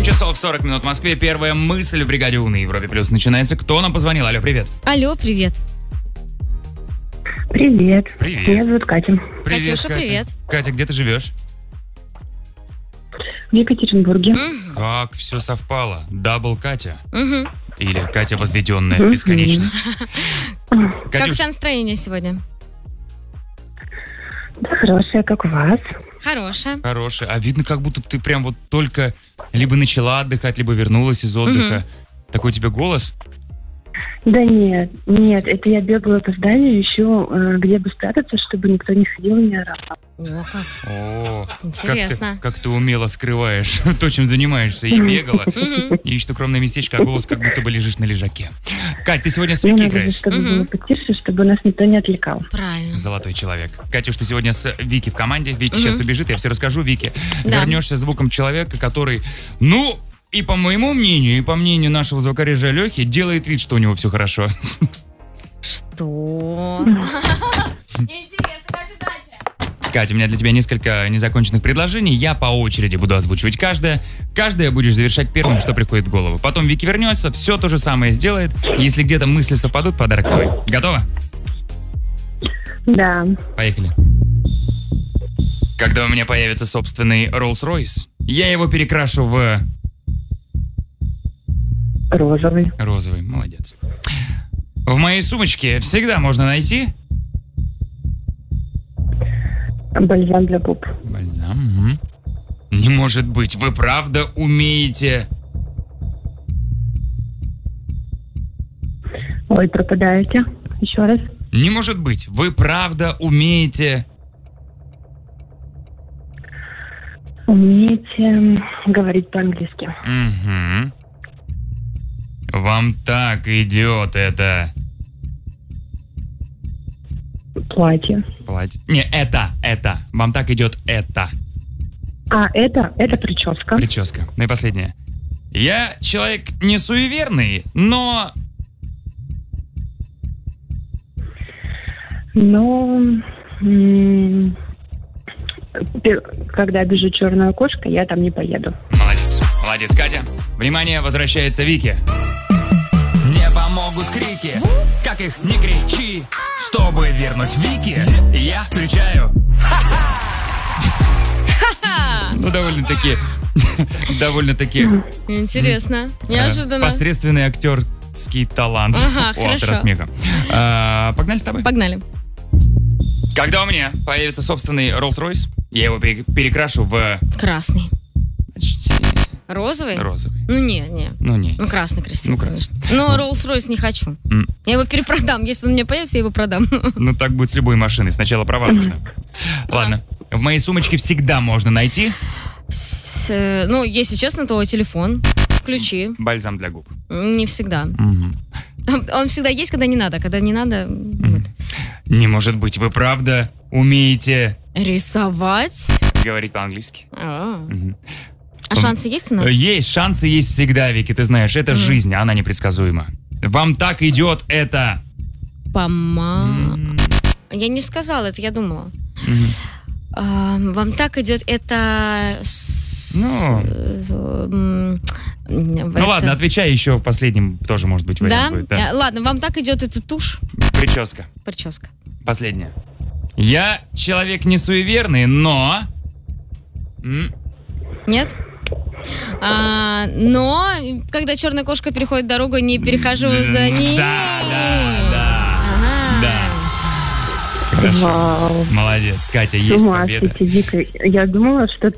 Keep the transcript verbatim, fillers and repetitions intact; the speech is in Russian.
семь часов сорок минут в Москве. Первая мысль в бригаде У на Европе Плюс начинается. Кто нам позвонил? Алло, привет. Алло, привет. Привет. Привет. Меня зовут Катя. Привет, Катюша, Катя. привет. Катя, где ты живешь? В Екатеринбурге. Мгм. Как все совпало. Дабл Катя. Мгм. Или Катя возведенная в бесконечность. Как у Катюш, тебя настроение сегодня? Да, хорошая, как у вас. Хорошее. хорошая. А видно, как будто ты прям вот только либо начала отдыхать, либо вернулась из отдыха. Такой у тебя голос. Да нет, нет, это я бегала по зданию, ищу, э, где бы спрятаться, чтобы никто не ходил и не орал. О, как. О, Интересно. Как ты, как ты умело скрываешь то, чем занимаешься. И бегала, Мгм. и ищешь укромное местечко, а голос как будто бы лежишь на лежаке. Кать, ты сегодня с Мне Вики надо, играешь? чтобы Мгм. было потише, чтобы нас никто не отвлекал. Правильно. Золотой человек. Катюш, ты сегодня с Вики в команде. Вики Мгм. сейчас убежит, я все расскажу. Вики, Да. вернешься звуком человека, который, ну, и по моему мнению, и по мнению нашего звукорежа Лехи, делает вид, что у него все хорошо. Что? Интересно, дальше, дальше. Катя, у меня для тебя несколько незаконченных предложений. Я по очереди буду озвучивать каждое. Каждое будешь завершать первым, что приходит в голову. Потом Вики вернется, все то же самое сделает. Если где-то мысли совпадут, подарок твой. Готова? Да. Поехали. Когда у меня появится собственный Rolls-Royce, я его перекрашу в Розовый. розовый. Молодец. В моей сумочке всегда можно найти Бальзам для губ. бальзам. Мгм. Не может быть, вы правда умеете... Ой, пропадаете. Еще раз. Не может быть, вы правда умеете... Умеете говорить по-английски. Мгм. Вам так идет это Платье. платье. Не, это, это. Вам так идет это. А, это, это прическа. Прическа. Ну и последнее. Я человек не суеверный, но... Но м, пе- когда бежит черная кошка, я там не поеду. Молодец. Молодец, Катя. Внимание, возвращается Вики. Не помогут крики, как их не кричи. Чтобы вернуть Вики, я включаю. Ну, довольно-таки... Довольно-таки... Интересно. э, Неожиданно. Посредственный актерский талант Ага, у автора хорошо. смеха. А, Погнали с тобой? Погнали. Когда у меня появится собственный Rolls-Royce, я его пере- перекрашу в Красный. почти Розовый? розовый. Ну, не, не. Ну, не. Ну, красный красивый, Ну, красный. конечно. Но Rolls-Royce не хочу. М. Я его перепродам. Если он у меня появится, я его продам. Ну, так будет с любой машиной. Сначала права нужно. Ладно. В моей сумочке всегда можно найти С, э, ну, если честно, то телефон, ключи. бальзам для губ. Не всегда. Мгм. Он всегда есть, когда не надо. Когда не надо, вот. Не может быть, вы правда умеете Рисовать. говорить по-английски? А, Мгм. А шансы есть у нас? Есть, шансы есть всегда, Вики, ты знаешь. Это жизнь, она непредсказуема. Вам так идет это. Пома... Я не сказала это, я думала. А, вам так идет это... с- Ну. э, м, Ну ладно, отвечай еще в последнем, тоже может быть Да? вариант будет. Да? А, Ладно, вам так идет эта тушь, Прическа. прическа. Последняя. Я человек не суеверный, но... М, Нет? А, но когда черная кошка переходит дорогу, не перехожу за ней. Да, да, да. Ага. Да. Хорошо. Вау. Молодец, Катя, С есть ума победа. сойти, Вика. Я думала, что